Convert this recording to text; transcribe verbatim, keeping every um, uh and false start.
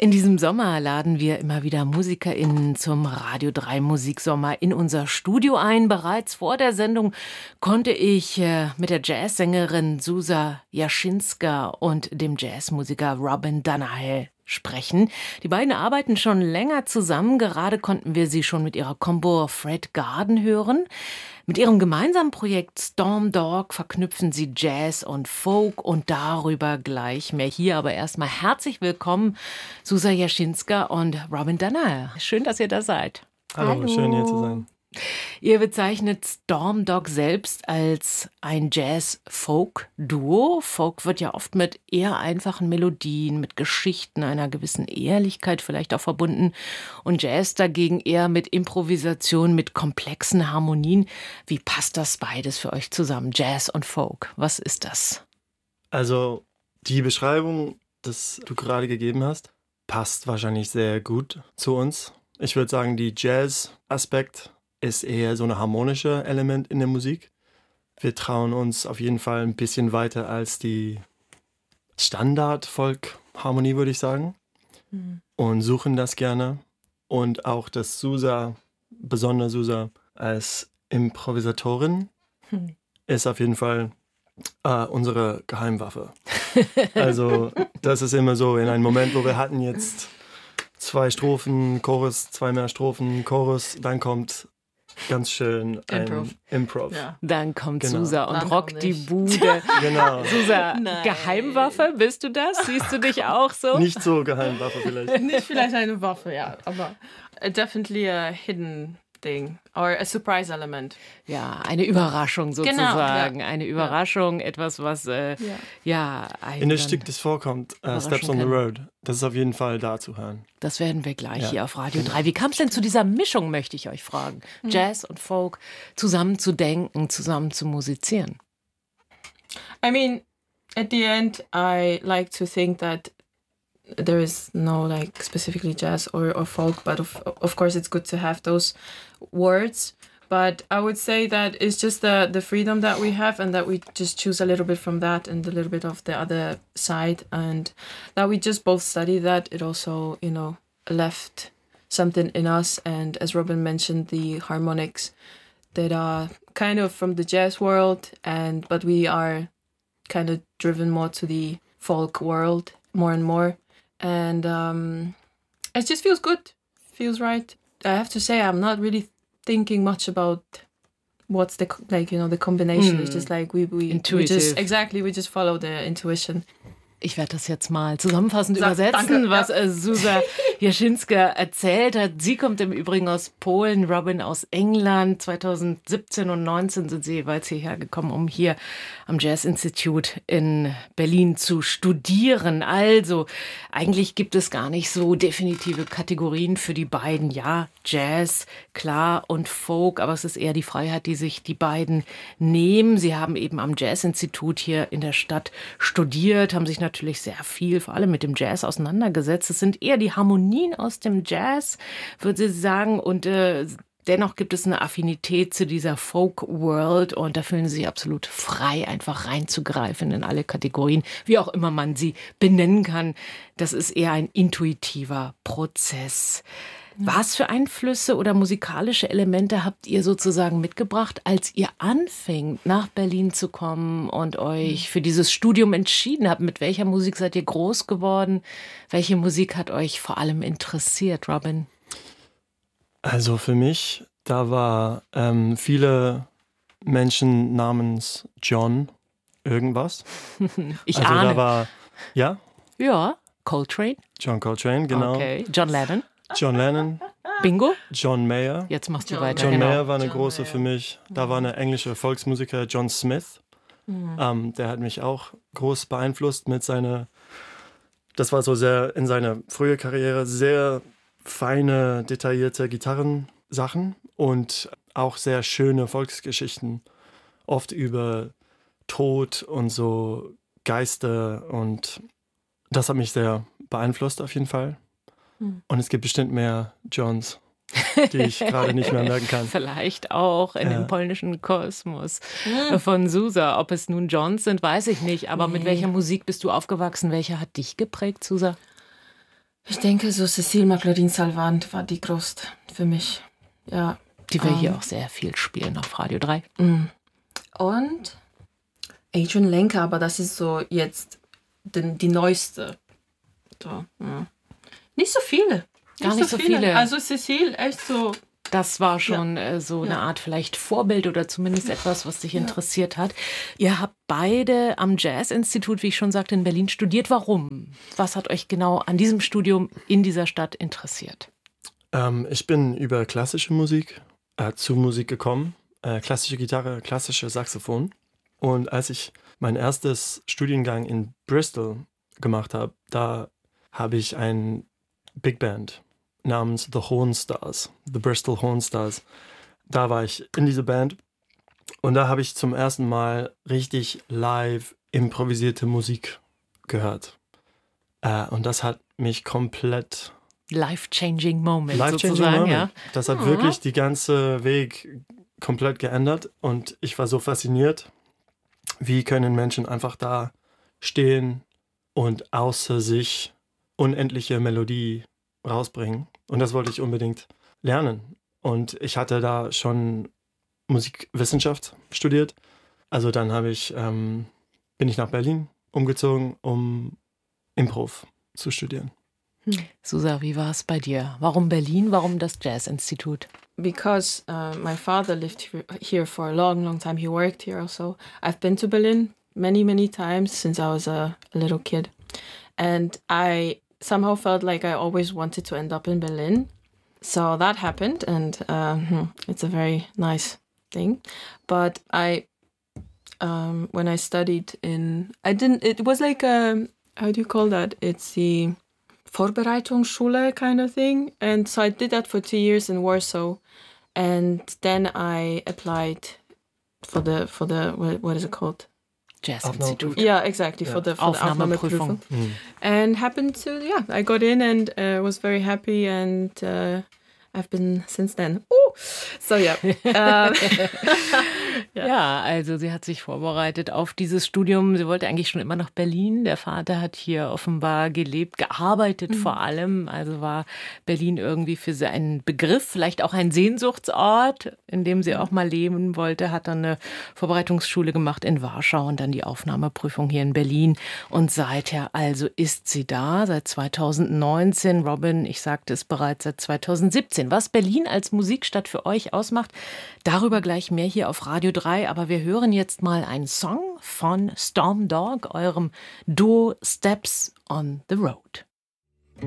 In diesem Sommer laden wir immer wieder MusikerInnen zum Radio drei Musiksommer in unser Studio ein. Bereits vor der Sendung konnte ich äh, mit der Jazzsängerin Zsuzsa Jasinska und dem Jazzmusiker Robin Dunhill sprechen. Die beiden arbeiten schon länger zusammen. Gerade konnten wir sie schon mit ihrer Combo Fred Garden hören. Mit ihrem gemeinsamen Projekt Storm Dog verknüpfen sie Jazz und Folk und darüber gleich mehr. Hier aber erstmal herzlich willkommen, Zsuzsa Jasinska und Robin Dunhill. Schön, dass ihr da seid. Hallo, Hallo, schön hier zu sein. Ihr bezeichnet Storm Dog selbst als ein Jazz-Folk-Duo. Folk wird ja oft mit eher einfachen Melodien, mit Geschichten, einer gewissen Ehrlichkeit vielleicht auch verbunden. Und Jazz dagegen eher mit Improvisation, mit komplexen Harmonien. Wie passt das beides für euch zusammen, Jazz und Folk? Was ist das? Also die Beschreibung, die du gerade gegeben hast, passt wahrscheinlich sehr gut zu uns. Ich würde sagen, die Jazz-Aspekt ist eher so ein harmonischer Element in der Musik. Wir trauen uns auf jeden Fall ein bisschen weiter als die Standard-Folk-Harmonie, würde ich sagen. Mhm. Und suchen das gerne. Und auch, dass Zsuzsa, besonders Zsuzsa als Improvisatorin, mhm. ist auf jeden Fall äh, unsere Geheimwaffe. Also das ist immer so, in einem Moment, wo wir hatten jetzt zwei Strophen, Chorus, zwei mehr Strophen, Chorus, dann kommt ganz schön ein Improv. Improv. Ja. Dann kommt genau. Zsuzsa und Dann rockt die Bude. Genau. Zsuzsa, Geheimwaffe, bist du das? Siehst du dich auch so? Nicht so Geheimwaffe vielleicht. Nicht vielleicht eine Waffe, ja, aber definitely a hidden thing or a surprise element. Ja, eine Überraschung sozusagen. Genau, ja. Eine Überraschung, ja. etwas, was äh, ja, ja in das Stück, das vorkommt, uh, Steps on the Road, das ist auf jeden Fall da zu hören. Das werden wir gleich ja. hier auf Radio drei. Wie kam es denn zu dieser Mischung, möchte ich euch fragen? Mhm. Jazz und Folk zusammen zu denken, zusammen zu musizieren? I mean, at the end, I like to think that there is no like specifically jazz or, or folk, but of of course it's good to have those words. But I would say that it's just the, the freedom that we have and that we just choose a little bit from that and a little bit of the other side, and that we just both study that. It also, you know, left something in us. And as Robin mentioned, the harmonics that are kind of from the jazz world, and but we are kind of driven more to the folk world more and more. And um, it just feels good, feels right. I have to say, I'm not really thinking much about what's the, like, you know, the combination. Mm. It's just like we, we, we just, exactly, we just follow the intuition. Ich werde das jetzt mal zusammenfassend Sag, übersetzen, danke, was ja. äh, Zsuzsa Jasinska erzählt hat. Sie kommt im Übrigen aus Polen, Robin aus England. zweitausendsiebzehn und neunzehn sind sie jeweils hierher gekommen, um hier am Jazz Institute in Berlin zu studieren. Also, eigentlich gibt es gar nicht so definitive Kategorien für die beiden. Ja, Jazz, klar, und Folk, aber es ist eher die Freiheit, die sich die beiden nehmen. Sie haben eben am Jazz Institute hier in der Stadt studiert, haben sich natürlich natürlich sehr viel, vor allem mit dem Jazz auseinandergesetzt. Es sind eher die Harmonien aus dem Jazz, würde ich sagen, und äh, dennoch gibt es eine Affinität zu dieser Folk-World und da fühlen sie sich absolut frei, einfach reinzugreifen in alle Kategorien, wie auch immer man sie benennen kann. Das ist eher ein intuitiver Prozess. Was für Einflüsse oder musikalische Elemente habt ihr sozusagen mitgebracht, als ihr anfingt, nach Berlin zu kommen und euch für dieses Studium entschieden habt? Mit welcher Musik seid ihr groß geworden? Welche Musik hat euch vor allem interessiert, Robin? Also für mich, da war ähm, viele Menschen namens John irgendwas. Ich also ahne. Da war, ja? Ja, Coltrane. John Coltrane, genau. Okay, John Lennon. John Lennon. Bingo. John Mayer. Jetzt machst du John weiter. John genau. Mayer war eine John große Mayer. für mich. Da war eine englische Volksmusiker, John Smith. Mhm. Ähm, der hat mich auch groß beeinflusst mit seiner, das war so sehr in seiner frühen Karriere, sehr feine, detaillierte Gitarrensachen und auch sehr schöne Volksgeschichten. Oft über Tod und so Geister, und das hat mich sehr beeinflusst auf jeden Fall. Und es gibt bestimmt mehr Johns, die ich gerade nicht mehr merken kann. Vielleicht auch in ja. dem polnischen Kosmos von Zsuzsa. Ob es nun Johns sind, weiß ich nicht. Aber nee. mit welcher Musik bist du aufgewachsen? Welche hat dich geprägt, Zsuzsa? Ich denke, so Cécile McLaurin-Salvant war die größte für mich. Ja. Die wir um, hier auch sehr viel spielen auf Radio drei. Und Adrian Lenker, aber das ist so jetzt die, die neueste. So, ja. Nicht so viele. Gar nicht, nicht so viele. viele. Also Cécile, echt so. Das war schon ja. äh, so eine ja. Art vielleicht Vorbild oder zumindest etwas, was dich ja. interessiert hat. Ihr habt beide am Jazz-Institut, wie ich schon sagte, in Berlin studiert. Warum? Was hat euch genau an diesem Studium in dieser Stadt interessiert? Ähm, ich bin über klassische Musik äh, zu Musik gekommen. Äh, klassische Gitarre, klassische Saxophon. Und als ich mein erstes Studiengang in Bristol gemacht habe, da habe ich ein Big Band namens The Horn Stars, The Bristol Horn Stars. Da war ich in dieser Band und da habe ich zum ersten Mal richtig live improvisierte Musik gehört. Äh, und das hat mich komplett... Life-changing Moment Life-changing sozusagen, Moment. Ja. Das hat mhm. wirklich die ganze Weg komplett geändert und ich war so fasziniert, wie können Menschen einfach da stehen und außer sich unendliche Melodie rausbringen. Und das wollte ich unbedingt lernen. Und ich hatte da schon Musikwissenschaft studiert. Also dann habe ich, ähm, bin ich nach Berlin umgezogen, um Improv zu studieren. Hm. Susa, wie war es bei dir? Warum Berlin? Warum das Jazz-Institut? Because uh, my father lived here for a long, long time. He worked here also. I've been to Berlin many, many times since I was a, a little kid. And I somehow felt like I always wanted to end up in Berlin. So that happened, and um, it's a very nice thing. But I, um, when I studied in, I didn't, it was like a, how do you call that? It's the Vorbereitungsschule kind of thing. And so I did that for two years in Warsaw. And then I applied for the, for the what, what is it called? Jazz-Institut. Yeah, exactly, yeah. for the, for the Aufnahmeprüfung. Mm. And happened to, yeah, I got in and uh, was very happy and uh, I've been since then. Ooh. So, yeah. um, ja. ja, also sie hat sich vorbereitet auf dieses Studium. Sie wollte eigentlich schon immer nach Berlin. Der Vater hat hier offenbar gelebt, gearbeitet mhm. vor allem. Also war Berlin irgendwie für sie ein Begriff, vielleicht auch ein Sehnsuchtsort, in dem sie auch mal leben wollte. Hat dann eine Vorbereitungsschule gemacht in Warschau und dann die Aufnahmeprüfung hier in Berlin. Und seither also ist sie da, seit zweitausendneunzehn. Robin, ich sagte es bereits, seit zweitausendsiebzehn. Was Berlin als Musikstadt für euch ausmacht, darüber gleich mehr hier auf Radio drei. Aber wir hören jetzt mal einen Song von Storm Dog, eurem Duo Steps on the Road.